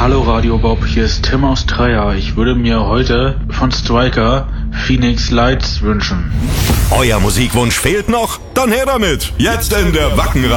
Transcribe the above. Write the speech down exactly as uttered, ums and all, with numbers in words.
Hallo Radio Bob, hier ist Tim aus Trier. Ich würde mir heute von Striker Phoenix Lights wünschen. Euer Musikwunsch fehlt noch? Dann her damit! Jetzt in der Wacken